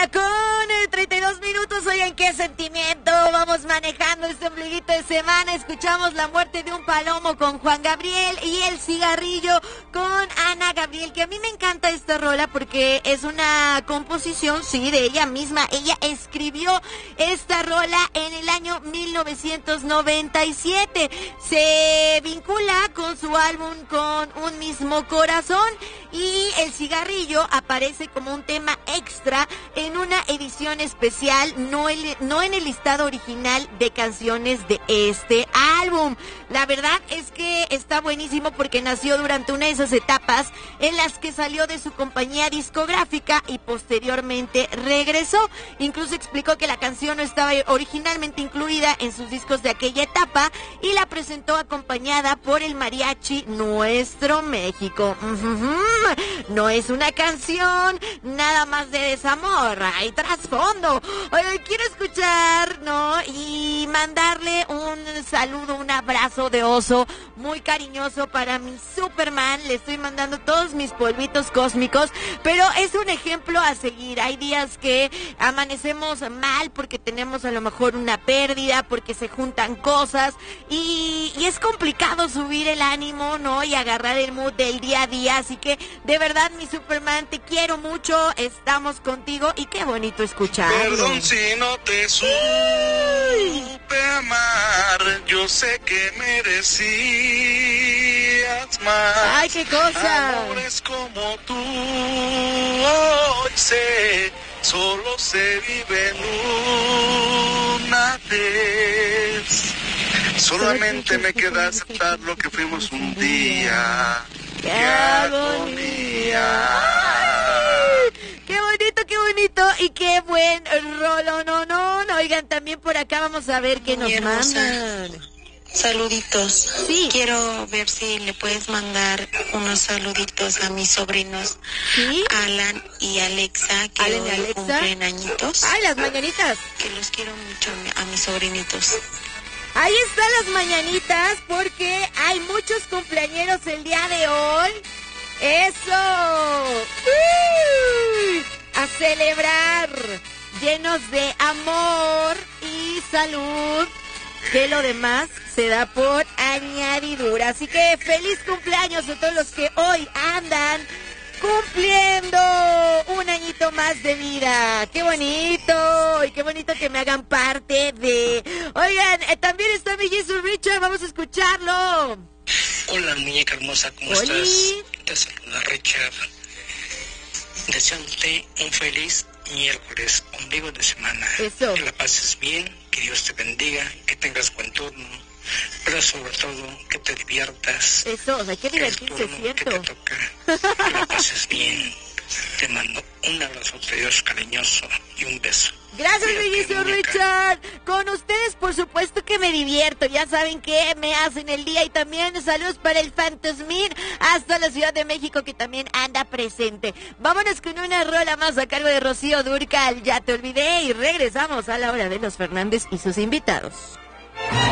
1:32 con 32 minutos. Oigan, qué sentimiento. Vamos manejando este ombliguito de semana. Escuchamos La muerte de un palomo con Juan Gabriel y El cigarrillo con Ana Gabriel, que a mí me encanta esta rola porque es una composición, sí, de ella misma. Ella escribió esta rola en el año 1997. Se vincula con su álbum Con un mismo corazón, y El cigarrillo aparece como un tema extra en una edición especial, no en el listado original de canciones de este álbum. La verdad es que está buenísimo porque nació durante una de esas etapas en las que salió de su compañía discográfica y posteriormente regresó. Incluso explicó que la canción no estaba originalmente incluida en sus discos de aquella etapa y la presentó acompañada por el mariachi Nuestro México. No es una canción nada más de desamor, hay trasfondo. Oye, quiero escuchar, ¿no? Y mandarle un saludo, un abrazo de oso muy cariñoso para mi Superman. Le estoy mandando todos mis polvitos cósmicos, pero es un ejemplo a seguir. Hay días que amanecemos mal porque tenemos a lo mejor una pérdida, porque se juntan cosas y es complicado subir el ánimo, ¿no? Y agarrar el mood del día a día. Así que de verdad, mi Superman, te quiero mucho, estamos contigo y qué bonito escucharlo. Perdón si no te supe amar, yo sé que merecías más. Ay, qué cosa. Amores como tú, hoy sé, solo se vive en una vez. Solamente me queda aceptar lo que fuimos un día. ¡Qué agonía! ¡Ay! ¡Qué bonito! Y qué buen rolo, no. Oigan, también por acá vamos a ver qué nos mandan. Saluditos. Sí. Quiero ver si le puedes mandar unos saluditos a mis sobrinos, ¿Sí? Alan y Alexa, que Alan y hoy Alexa. cumplen añitos. ¡Ay, las mañanitas! Que los quiero mucho a mis sobrinitos. Ahí están las mañanitas porque hay muchos cumpleañeros el día de hoy. ¡Eso! ¡Uy! A celebrar, llenos de amor y salud, que lo demás se da por añadidura. Así que feliz cumpleaños a todos los que hoy andan cumpliendo un añito más de vida. ¡Qué bonito! Y qué bonito que me hagan parte de... Oigan, también está mi Jesus Richard, vamos a escucharlo. Hola, muñeca hermosa, ¿cómo Oli. estás? Te saluda Richard, deseándote un feliz miércoles, ombligo de semana. Eso. Que la pases bien, que Dios te bendiga, que tengas buen turno, pero sobre todo que te diviertas. Eso, hay que divertirse, que ¿cierto? te toca, que la pases bien. Te mando un abrazo de Dios cariñoso y un beso. Gracias, mi Cuídate, Jesus muñeca. Richard. Con ustedes, por supuesto que me divierto. Ya saben que me hacen el día. Y también saludos para el Fantasmín hasta la Ciudad de México, que también anda presente. Vámonos con una rola más a cargo de Rocío Dúrcal. Ya te olvidé. Y regresamos a la hora de los Fernández y sus invitados.